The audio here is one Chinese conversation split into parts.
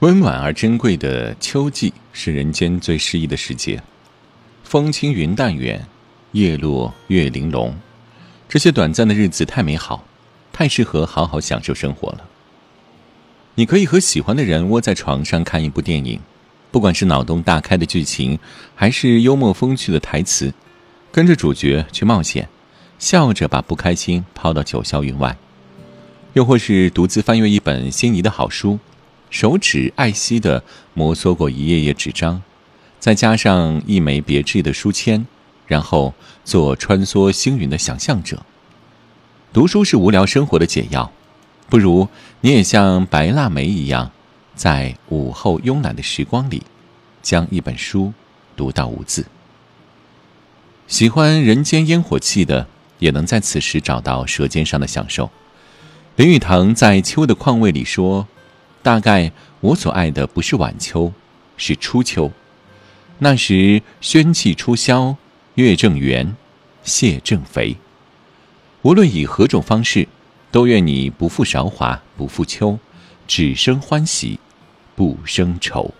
温婉而珍贵的秋季是人间最诗意的时节，风轻云淡远，叶落月玲珑，这些短暂的日子太美好，太适合好好享受生活了。你可以和喜欢的人窝在床上看一部电影，不管是脑洞大开的剧情，还是幽默风趣的台词，跟着主角去冒险，笑着把不开心抛到九霄云外。又或是独自翻阅一本心仪的好书，手指爱惜地摩挲过一页页纸张，再加上一枚别致的书签，然后做穿梭星云的想象者。读书是无聊生活的解药，不如你也像白腊梅一样，在午后慵懒的时光里，将一本书读到无字。喜欢人间烟火气的，也能在此时找到舌尖上的享受。林语堂在《秋的况味》里说，大概我所爱的不是晚秋，是初秋。那时宣气初消，月正圆，蟹正肥。无论以何种方式，都愿你不负韶华，不负秋，只生欢喜，不生愁。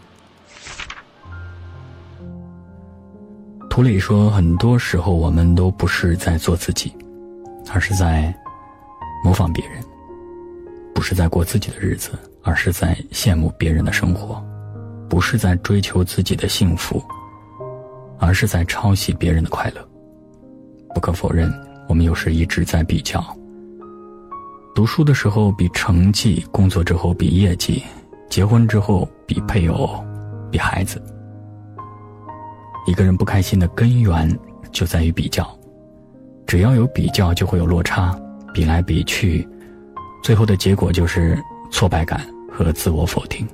图里说，很多时候我们都不是在做自己，而是在模仿别人，不是在过自己的日子，而是在羡慕别人的生活，不是在追求自己的幸福，而是在抄袭别人的快乐。不可否认，我们有时一直在比较，读书的时候比成绩，工作之后比业绩，结婚之后比配偶，比孩子。一个人不开心的根源就在于比较，只要有比较就会有落差，比来比去，最后的结果就是挫败感和自我否定。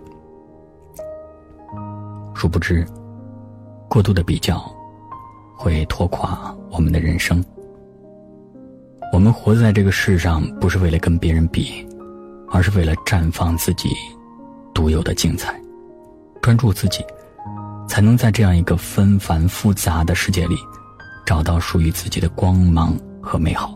殊不知，过度的比较会拖垮我们的人生。我们活在这个世上，不是为了跟别人比，而是为了绽放自己独有的精彩。专注自己，才能在这样一个纷繁复杂的世界里，找到属于自己的光芒和美好。